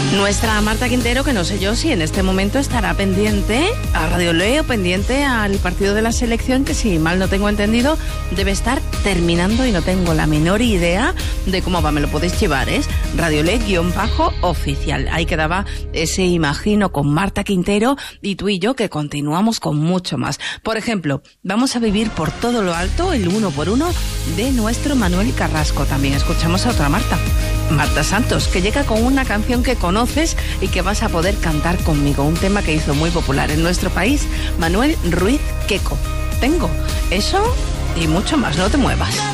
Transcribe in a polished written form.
Nuestra Marta Quintero, que no sé yo si en este momento estará pendiente a Radio Le o pendiente al partido de la selección, que si mal no tengo entendido, debe estar terminando y no tengo la menor idea de cómo va. Me lo podéis llevar, es Radio Le-oficial. Ahí quedaba ese imagino con Marta Quintero y tú y yo que continuamos con mucho más. Por ejemplo, vamos a vivir por todo lo alto el 1x1 de nuestro Manuel Carrasco. También escuchamos a otra Marta. Marta Santos, que llega con una canción que conoces y que vas a poder cantar conmigo, un tema que hizo muy popular en nuestro país, Manuel Ruiz Queco. Tengo eso y mucho más, no te muevas.